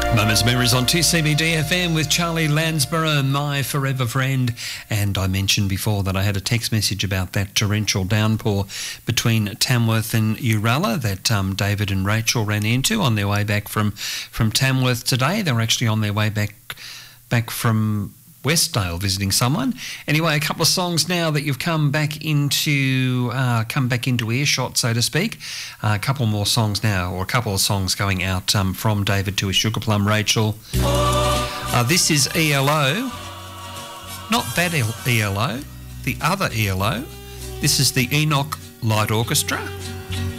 Moments Memories on 2CBD FM with Charlie Lansborough, my forever friend. And I mentioned before that I had a text message about that torrential downpour between Tamworth and Uralla that David and Rachel ran into on their way back from Tamworth today. They were actually on their way back from Westdale visiting someone. Anyway, a couple of songs now that you've come back into earshot, so to speak. A couple more songs now, or a couple of songs going out from David to his Sugar Plum Rachel. This is ELO, not that ELO, the other ELO. This is the Enoch Light Orchestra.